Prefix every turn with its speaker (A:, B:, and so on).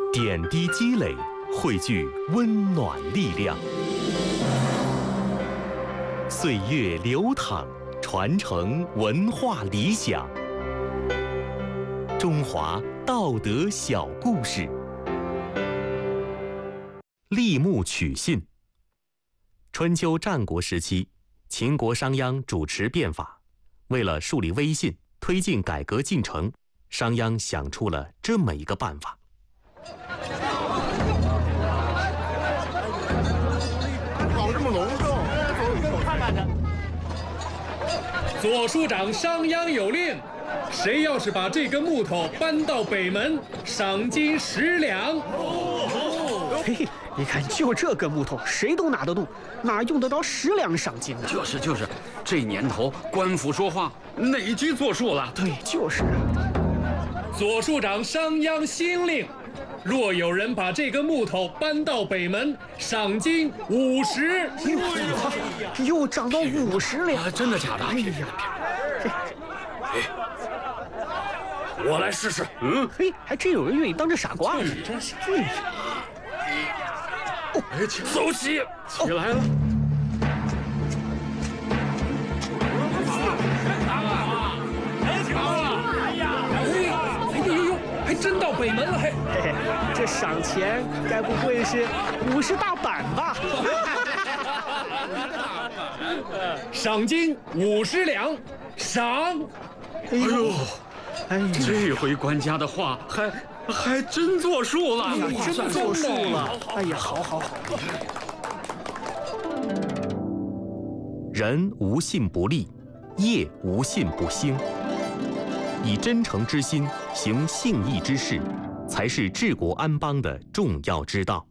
A: 点滴积累，汇聚温暖力量。岁月流淌，传承文化理想。中华道德小故事。立木取信。春秋战国时期，秦国商鞅主持变法，为了树立威信，推进改革进程，商鞅想出了这么一个办法。
B: 搞这么隆重，看看他。
C: 左书长商鞅有令，谁要是把这根木头搬到北门，赏金10两。
D: 嘿嘿，你看，就这根木头，谁都拿得动，哪用得着10两赏金呢？
E: 就是，这年头官府说话哪句作数了？
D: 对，就是啊。
C: 左书长商鞅新令，若有人把这根木头搬到北门，赏金50。
D: 又涨到50两，
E: 真的假的？
D: 哎呀，
E: 我来试试。
D: 嘿，还真有人愿意当这傻瓜呢。
C: 真是。
E: 走起，起来了。
C: 还真到北门了，嘿，
D: 这赏钱该不会是50大板吧？
C: 赏金50两，赏。
E: 哎呦，
D: 哎，
E: 这回官家的话还真作数了，
D: 真作数了。哎呀，好。
A: 人无信不立，业无信不兴。以真诚之心行信义之事，才是治国安邦的重要之道。